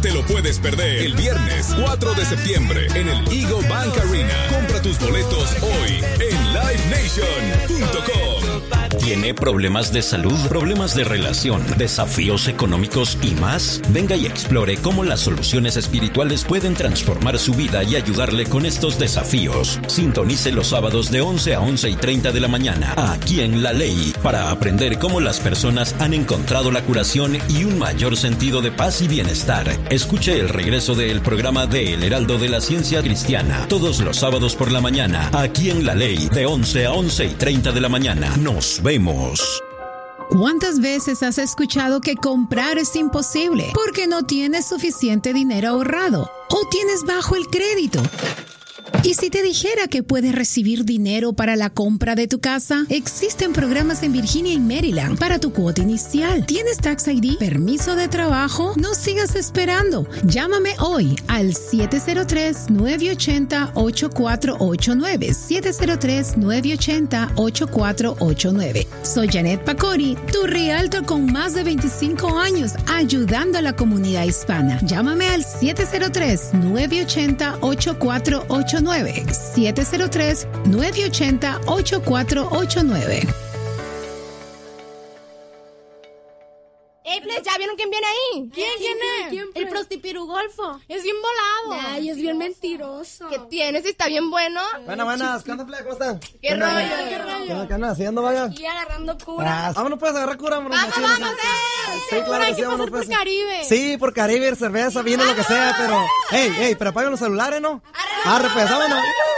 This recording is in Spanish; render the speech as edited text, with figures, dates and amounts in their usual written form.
te lo puedes perder. El viernes 4 de septiembre en el Eagle Bank Arena. Compra tus boletos hoy en livenation.com. ¿Tiene problemas de salud, problemas de relación, desafíos económicos y más? Venga y explore cómo las soluciones espirituales pueden transformar su vida y ayudarle con estos desafíos. Sintonice los sábados de 11 a 11:30 de la mañana, aquí en La Ley, para aprender cómo las personas han encontrado la curación y un mayor sentido de paz y bienestar. Escuche el regreso del programa de El Heraldo de la Ciencia Cristiana, todos los sábados por la mañana, aquí en La Ley, de 11 a 11:30 de la mañana. Nos vemos. ¿Cuántas veces has escuchado que comprar es imposible porque no tienes suficiente dinero ahorrado o tienes bajo el crédito? ¿Y si te dijera que puedes recibir dinero para la compra de tu casa? Existen programas en Virginia y Maryland para tu cuota inicial. ¿Tienes Tax ID? ¿Permiso de trabajo? No sigas esperando. Llámame hoy al 703-980-8489. 703-980-8489. Soy Janet Pacori, tu realtor con más de 25 años ayudando a la comunidad hispana. Llámame al 703-980-8489. 703-980-8489. ¿Ya vieron quién viene ahí? ¿Quién es? El prostipirugolfo. Es bien volado. Ay, es bien mentiroso. ¿Qué tienes? ¿Está bien bueno? Buenas. ¿Qué onda, Fle? ¿Cómo están? ¿Qué rollo? ¿Qué andas haciendo, vaya? Aquí agarrando cura. Vámonos, puedes agarrar cura, Vamos, Sí, claro Hay que que sí, vámonos, pasar por pues. Caribe. Sí, por Caribe, cerveza, viene lo que sea, pero... Ey, pero apaguen los celulares, ¿no? Arre, pues, vámonos.